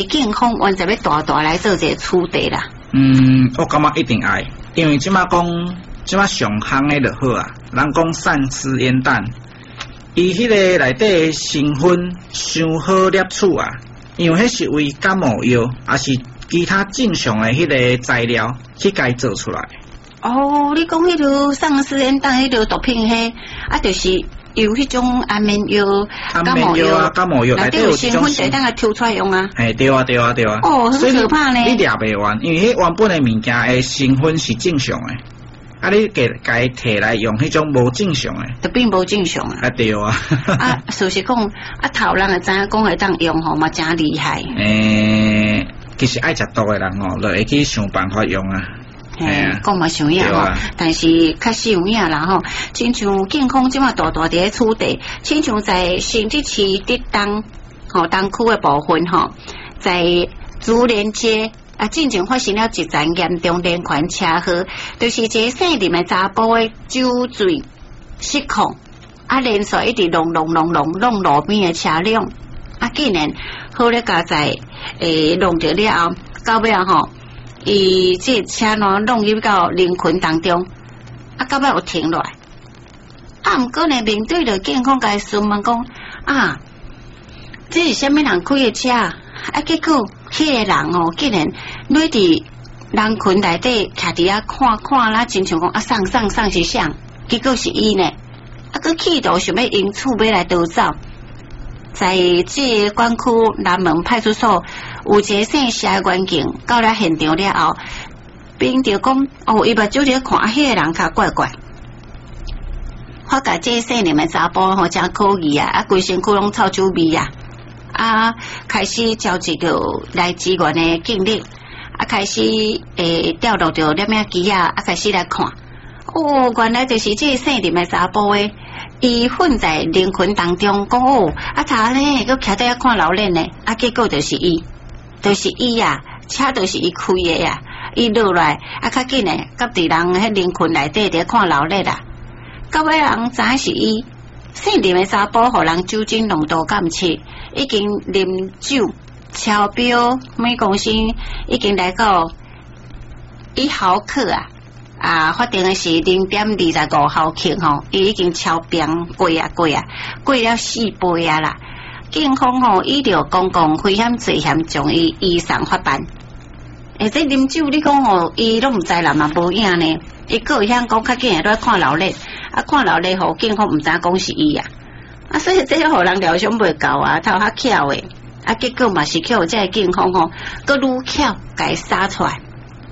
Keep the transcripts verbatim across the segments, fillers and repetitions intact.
健康原则要大大来做一个处理啦。 嗯，我感觉一定爱，因为即马讲即马上行的就好啊。人讲善吃烟弹，伊迄个内底成分伤好摄取啊，因为迄是为感冒药，也是其他正常的迄个材料去改做出来。 哦，你讲迄条丧尸烟弹，迄条毒品迄啊，就是有迄种安眠药、 感冒药啊，感冒药内底有成分就当个抽出来用啊。 嘿，对啊，对啊，对啊。 哦，很可怕呢。 你抓袂完，因为迄原本的物件的成分是正常的，啊，你给该摕来用迄种无正常的， 就并无正常啊。 啊，对啊。 啊，事实讲，啊，头人会知影讲会当用吼嘛，真厉害。 诶，其实爱食毒的人哦，就会去想办法用啊。 嘿，讲嘛想影吼，但是较少有影啦吼。亲像健康即马大大伫咧处理，亲像在新竹市伫东吼东区的部分吼，在竹联街啊，进前发生了一桩严重连环车祸，就是一个姓林的查甫的酒醉失控，啊，连续一直弄弄弄弄弄路边的车辆，啊，竟然好咧加在诶弄着了后，到尾啊吼。伊这车呢弄入到人群当中，啊，到尾有停落来。啊，毋过呢，面对着健康界询问讲啊，这是虾米人开的车？啊，结果迄个人哦，竟然内伫人群内底徛伫遐看看啦，亲像讲啊，送送送是啥？结果是伊呢，啊，佮企图想要因厝要来逃走。在这个管区南门派出所有一个姓谢的员警到了现场了后，并着讲哦，伊目睭伫看迄个人较怪怪，发觉这姓林的查甫吼真可疑啊，啊，规身躯拢臭酒味啊，啊，开始召集着来支援的警力，啊，开始诶调入着摄影机啊，啊，开始来看，哦，原来就是这姓林的查甫诶。伊混在人群当中，讲哦，啊查呢，佮徛在遐看老练呢，啊结果就是伊，就是伊呀，车就是伊开的呀，伊落来啊较紧诶，甲伫人迄人群内底伫看老练啦，到尾人知是伊，姓林的查甫互人酒精浓度监测，已经啉酒超标每公升已经来到一毫克啊。啊，法定的是零点二十五毫克吼，伊已经超标过啊过啊，过了四倍啊啦！警方吼依着公共危险罪嫌将伊移送法办。诶，这啉酒你讲吼，伊拢毋知啦嘛无影呢，伊个会晓讲较紧诶，在看老脸，啊看老脸吼，警方毋知讲是伊啊，啊所以这些互人料想袂到啊，头较巧诶，啊结果嘛是叫这警方吼，佮愈巧甲伊杀出来。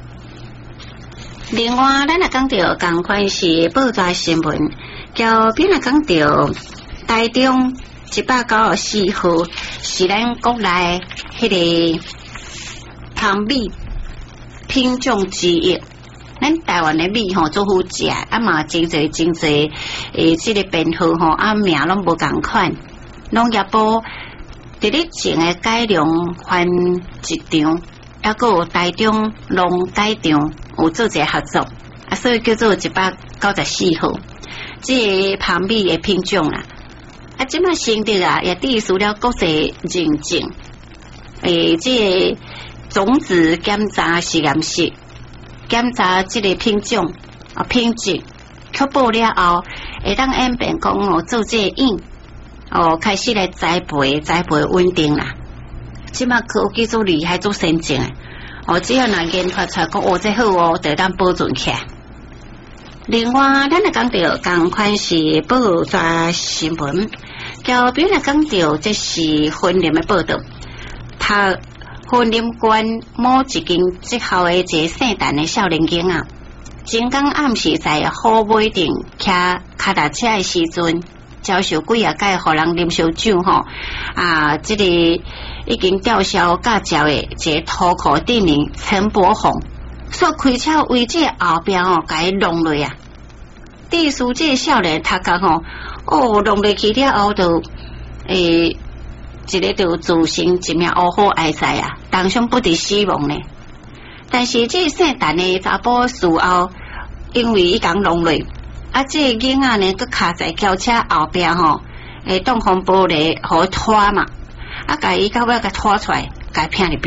另外，咱也讲到同款是报纸新闻，交边也讲到台中一百九十四号是咱国内迄个糖米品种之一。咱台湾的米吼做好食，啊嘛真侪真侪诶，即个编号吼啊名拢无共款。农业部伫咧前诶改良翻一场。还佫有台中农改场有做一个合作，啊，所以叫做一百九十四号，这个旁米的品种啦。啊，即摆成立啊，也隶属了国际认证，诶，这个种子检查实验室检查这个品种啊品质，确保了后，会当演变讲哦做这个样，哦开始来栽培，栽培稳定啦。即马科技做厉害做先进诶，哦，只要若研发出来讲哦，这好哦，就当保存起来。另外，咱来讲到同款是报纸新闻，交边来讲到这是婚恋的报道，他婚恋关某一间职校的一个姓陈的少年囡仔，前刚暗时在好尾顶骑脚踏车的时阵。遭受几啊届互人啉烧酒吼啊！这个已经吊销驾照的一个土库店名陈柏宏，所开车为这后边吼，甲伊弄落啊！第四这少年他讲吼，哦，弄落去了后就诶，一个就造成一命乌好哀哉啊，当场不敌死亡呢。但是这姓陈的查甫事后，因为伊讲弄落。啊，这个囡仔呢，佮卡在轿车后边吼，诶，挡风玻璃互拖嘛，啊，甲伊到尾甲拖出来， 该骗你。